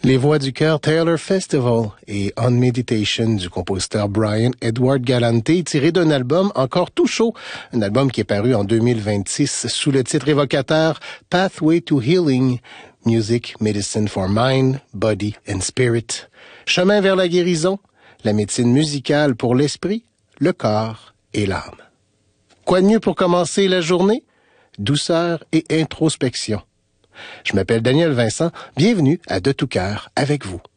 Les voix du chœur Taylor Festival et On Meditation du compositeur Brian Edward Galante, tiré d'un album encore tout chaud, un album qui est paru en 2026 sous le titre évocateur Pathway to Healing, Music, Medicine for Mind, Body and Spirit. Chemin vers la guérison, la médecine musicale pour l'esprit, le corps et l'âme. Quoi de mieux pour commencer la journée? Douceur et introspection. Je m'appelle Daniel Vincent, bienvenue à De tout cœur avec vous.